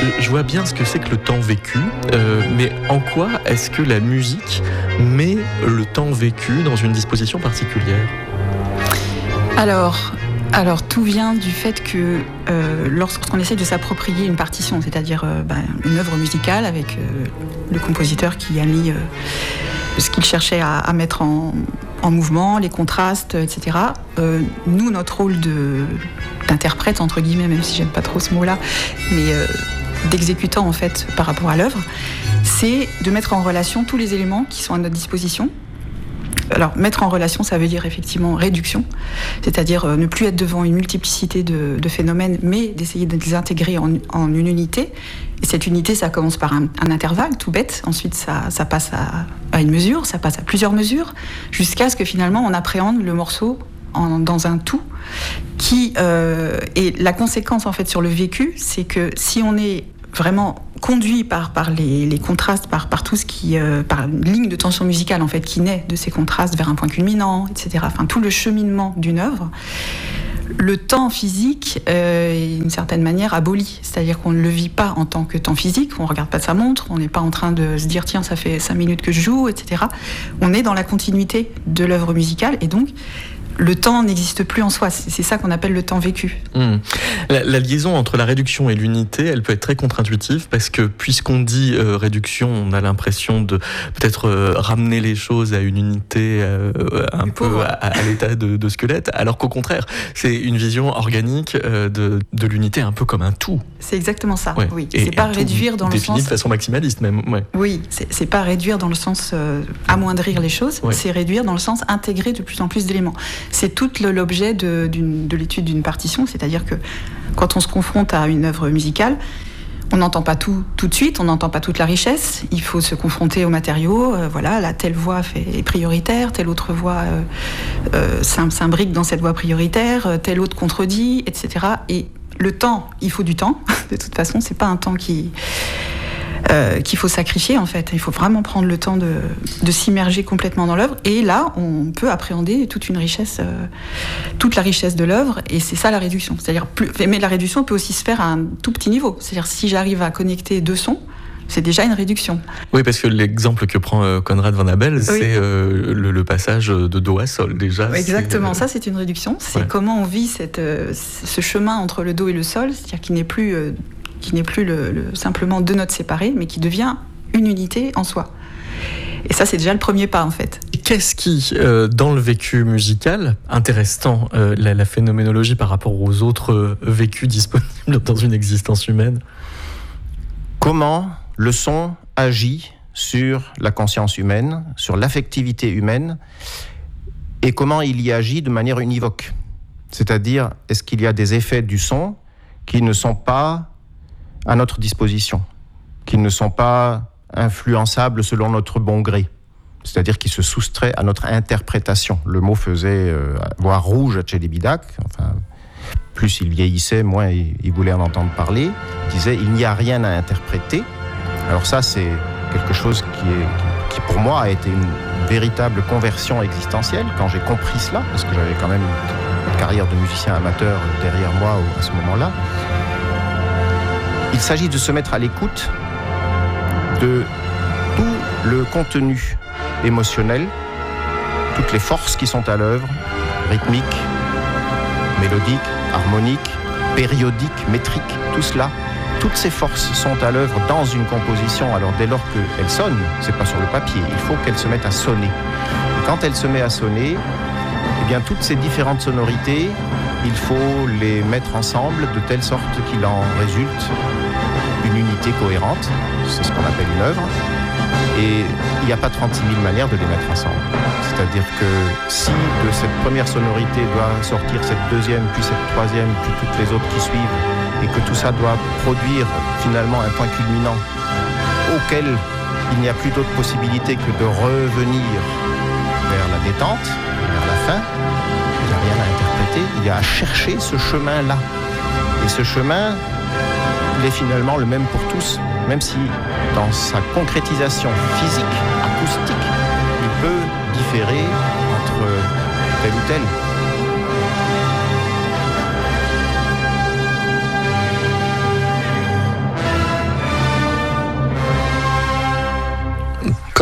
Je vois bien ce que c'est que le temps vécu, mais en quoi est-ce que la musique met le temps vécu dans une disposition particulière ? Alors, tout vient du fait que lorsqu'on essaie de s'approprier une partition, c'est-à-dire une œuvre musicale avec le compositeur qui a mis ce qu'il cherchait à mettre en mouvement, les contrastes, etc. Nous, notre rôle d'interprète, entre guillemets, même si j'aime pas trop ce mot-là, mais d'exécutant en fait par rapport à l'œuvre, c'est de mettre en relation tous les éléments qui sont à notre disposition. Alors, mettre en relation, ça veut dire effectivement réduction, c'est-à-dire ne plus être devant une multiplicité de phénomènes, mais d'essayer de les intégrer en une unité. Et cette unité, ça commence par un intervalle, tout bête. Ensuite, ça passe à une mesure, ça passe à plusieurs mesures, jusqu'à ce que finalement, on appréhende le morceau dans un tout. Et la conséquence, en fait, sur le vécu, c'est que si on est vraiment conduit par les contrastes, par tout ce qui, par une ligne de tension musicale en fait qui naît de ces contrastes vers un point culminant, etc. Enfin tout le cheminement d'une œuvre. Le temps physique est d'une certaine manière aboli, c'est-à-dire qu'on ne le vit pas en tant que temps physique, on ne regarde pas sa montre, on n'est pas en train de se dire tiens ça fait 5 minutes que je joue, etc. On est dans la continuité de l'œuvre musicale et donc le temps n'existe plus en soi, c'est ça qu'on appelle le temps vécu. La liaison entre la réduction et l'unité, elle peut être très contre-intuitive parce que puisqu'on dit réduction, on a l'impression de peut-être ramener les choses à une unité un peu à l'état de squelette, alors qu'au contraire, c'est une vision organique de l'unité un peu comme un tout. C'est exactement ça, ouais. Oui. C'est pas réduire dans le sens... Défini de façon maximaliste même. Ouais. Oui, c'est pas réduire dans le sens amoindrir les choses, ouais. C'est réduire dans le sens intégrer de plus en plus d'éléments. C'est tout l'objet de l'étude d'une partition, c'est-à-dire que quand on se confronte à une œuvre musicale, on n'entend pas tout de suite, on n'entend pas toute la richesse, il faut se confronter aux matériaux, voilà, là, telle voix est prioritaire, telle autre voix s'imbrique dans cette voix prioritaire, telle autre contredit, etc. Et le temps, il faut du temps, de toute façon, c'est pas un temps qu'il faut sacrifier en fait. Il faut vraiment prendre le temps de s'immerger complètement dans l'œuvre. Et là, on peut appréhender toute la richesse de l'œuvre. Et c'est ça la réduction. Mais la réduction peut aussi se faire à un tout petit niveau. C'est-à-dire si j'arrive à connecter 2 sons, c'est déjà une réduction. Oui, parce que l'exemple que prend Conrad Van Abel, oui. C'est le passage de Do à Sol déjà. Exactement, ça c'est une réduction. C'est ouais. Comment on vit ce chemin entre le Do et le Sol, c'est-à-dire qu'il n'est plus simplement 2 notes séparées, mais qui devient une unité en soi. Et ça, c'est déjà le premier pas, en fait. Qu'est-ce qui, dans le vécu musical, intéressant la phénoménologie par rapport aux autres vécus disponibles dans une existence humaine ? Comment le son agit sur la conscience humaine, sur l'affectivité humaine, et comment il y agit de manière univoque. C'est-à-dire, est-ce qu'il y a des effets du son qui ne sont pas à notre disposition, qui ne sont pas influençables selon notre bon gré, c'est-à-dire qui se soustraient à notre interprétation. Le mot faisait voir rouge à Celibidache, enfin, plus il vieillissait, moins il voulait en entendre parler. Il disait, il n'y a rien à interpréter. Alors ça, c'est quelque chose qui pour moi a été une véritable conversion existentielle quand j'ai compris cela, parce que j'avais quand même une carrière de musicien amateur derrière moi à ce moment-là. Il s'agit de se mettre à l'écoute de tout le contenu émotionnel, toutes les forces qui sont à l'œuvre, rythmiques, mélodiques, harmoniques, périodiques, métriques, tout cela. Toutes ces forces sont à l'œuvre dans une composition. Alors dès lors qu'elle sonne, c'est pas sur le papier, il faut qu'elle se mette à sonner. Et quand elle se met à sonner, eh bien toutes ces différentes sonorités, il faut les mettre ensemble de telle sorte qu'il en résulte une unité cohérente. C'est ce qu'on appelle une œuvre. Et il n'y a pas 36 000 manières de les mettre ensemble. C'est-à-dire que si de cette première sonorité doit sortir cette deuxième, puis cette troisième, puis toutes les autres qui suivent, et que tout ça doit produire finalement un point culminant auquel il n'y a plus d'autre possibilité que de revenir vers la détente, vers la fin, il n'y a rien à interpréter, il y a à chercher ce chemin-là. Et ce chemin, il est finalement le même pour tous, même si dans sa concrétisation physique, acoustique, il peut différer entre tel ou tel.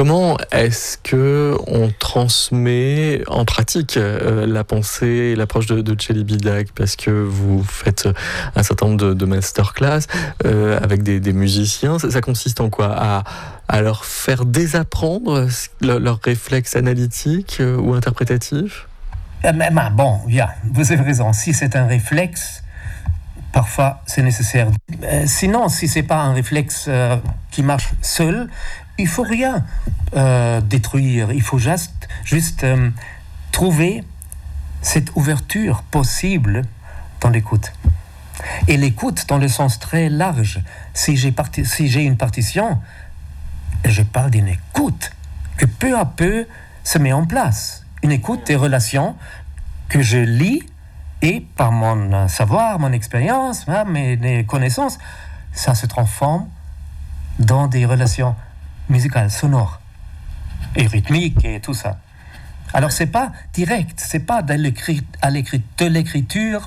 Comment est-ce que on transmet en pratique la pensée et l'approche de Celibidache, parce que vous faites un certain nombre de masterclass avec des musiciens. Ça consiste en quoi? À leur faire désapprendre leurs réflexes analytiques ou interprétatifs? Bon, vous avez raison. Si c'est un réflexe, parfois c'est nécessaire. Sinon, si c'est pas un réflexe qui marche seul, il faut rien détruire. Il faut juste trouver cette ouverture possible dans l'écoute. Et l'écoute dans le sens très large. Si j'ai une partition, je parle d'une écoute que peu à peu se met en place. Une écoute des relations que je lis et par mon savoir, mon expérience, mes connaissances, ça se transforme dans des relations musicales, sonores et rythmiques et tout ça. Alors c'est pas direct, c'est pas de l'écriture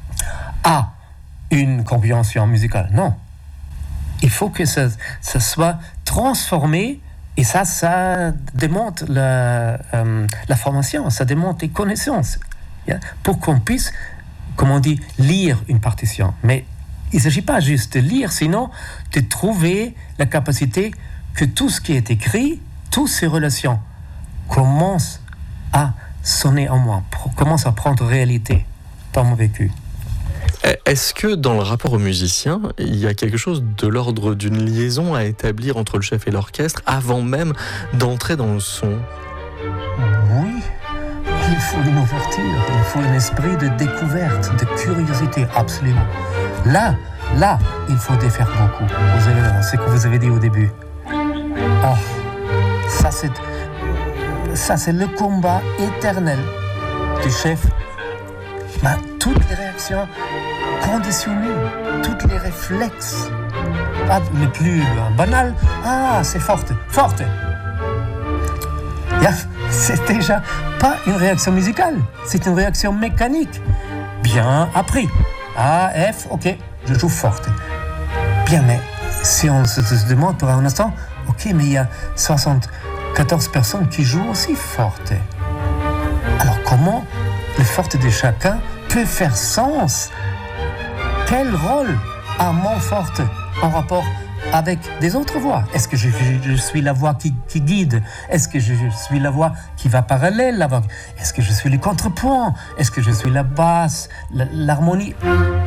à une compréhension musicale, non. Il faut que ça soit transformé, et ça démontre la formation, ça démontre les connaissances, pour qu'on puisse, comme on dit, lire une partition. Mais il ne s'agit pas juste de lire, sinon de trouver la capacité que tout ce qui est écrit, toutes ces relations commencent à sonner en moi, commencent à prendre réalité dans mon vécu. Est-ce que dans le rapport aux musiciens, il y a quelque chose de l'ordre d'une liaison à établir entre le chef et l'orchestre avant même d'entrer dans le son? Oui, il faut une ouverture, il faut un esprit de découverte, de curiosité, absolument. Là, il faut défaire beaucoup. C'est ce que vous avez dit au début. Oh, ça c'est le combat éternel du chef. Toutes les réactions conditionnées, tous les réflexes, le plus banal, c'est forte. C'est déjà pas une réaction musicale, c'est une réaction mécanique. Bien appris. A, F, ok, je joue forte. Bien, mais si on se demande pour un instant, ok, mais il y a 74 personnes qui jouent aussi forte. Alors comment le forte de chacun peut faire sens? Quel rôle a mon forte en rapport avec des autres voix? Est-ce que je suis la voix qui guide? Est-ce que je suis la voix qui va parallèle? Est-ce que je suis le contrepoint? Est-ce que je suis la basse, l'harmonie?